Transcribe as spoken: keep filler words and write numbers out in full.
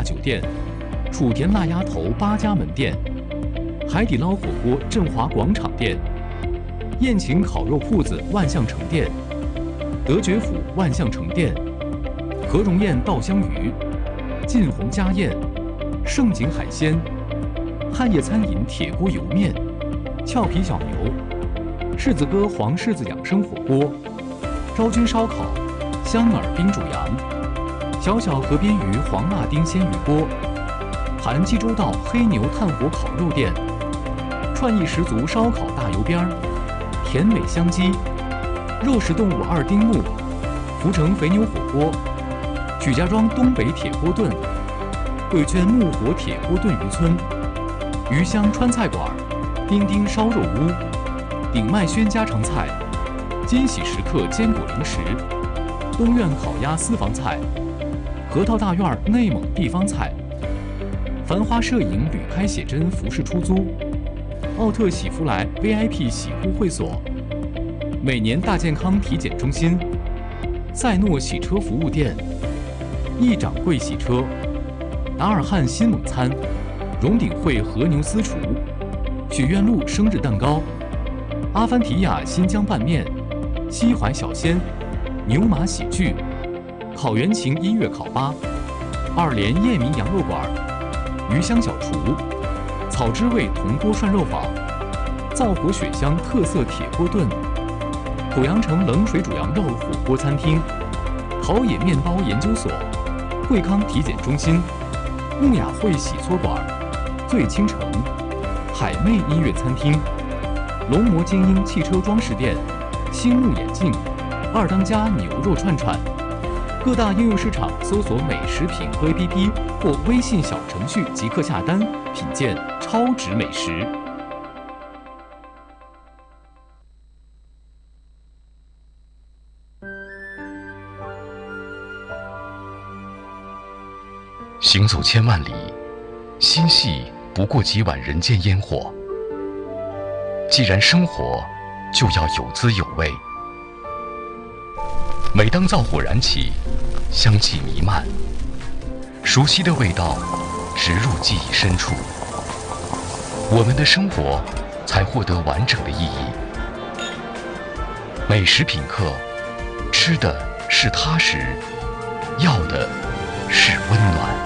酒店，楚田辣鸭头八家门店，海底捞火锅振华广场店，宴请烤肉铺子万象城店，德觉府万象城店，何荣宴稻香鱼，晋宏家宴，盛景海鲜，汉业餐饮铁锅油面，俏皮小牛，柿子哥黄柿子养生火锅，昭君烧烤，香饵冰煮羊，小小河边鱼黄辣丁鲜鱼锅，韩济州道黑牛炭火烤肉店，创意十足烧烤大油边儿，甜美香鸡，肉食动物二丁目，福成肥牛火锅，曲家庄东北铁锅炖，贵圈木火铁锅炖渔村，鱼香川菜馆，丁丁烧肉屋，鼎麦轩家常菜，金喜时刻坚果零食，东苑烤鸭私房菜，核桃大院内蒙地方菜，繁花摄影旅拍写真服饰出租，奥特喜福来 V I P 洗护会所，每年大健康体检中心，赛诺洗车服务店，易掌柜洗车，达尔汉新蒙餐，荣鼎汇和牛私厨，许愿路生日蛋糕，阿凡提亚新疆拌面，西淮小鲜，牛马喜剧，烤元情音乐烤吧，二连叶明羊肉馆，鱼香小厨，草之味铜锅涮肉坊，灶火雪香特色铁锅炖，濮阳城冷水煮羊肉火锅餐厅，陶冶面包研究所，惠康体检中心，穆雅汇洗搓馆，醉倾城，海魅音乐餐厅，龙魔精英汽车装饰店，星目眼镜，二当家牛肉串串。各大应用市场搜索美食品和 A P P 或微信小程序即可下单，品鉴超值美食。 行走千万里，心系不过几碗人间烟火。既然生活，就要有滋有味。每当灶火燃起，香气弥漫，熟悉的味道植入记忆深处，我们的生活才获得完整的意义。美食品客，吃的是踏实，要的是温暖。